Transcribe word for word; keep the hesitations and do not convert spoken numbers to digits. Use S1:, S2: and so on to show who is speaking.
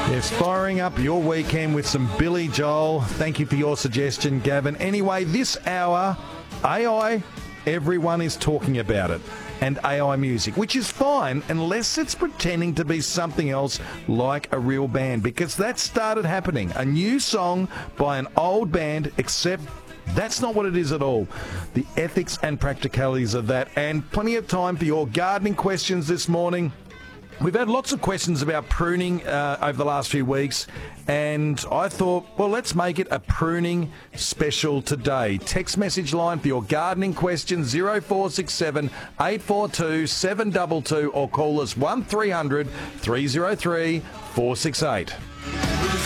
S1: Yes, firing up your weekend with some Billy Joel. Thank you for your suggestion, Gavin. Anyway, this hour, A I, everyone is talking about it. And A I music, which is fine unless it's pretending to be something else like a real band, because that started happening. A new song by an old band, except that's not what it is at all. The ethics and practicalities of that, and plenty of time for your gardening questions this morning. We've had lots of questions about pruning uh, over the last few weeks, and I thought, well, let's make it a pruning special today. Text message line for your gardening questions, zero four six seven, eight four two, seven two two, or call us one three hundred, three oh three, four six eight.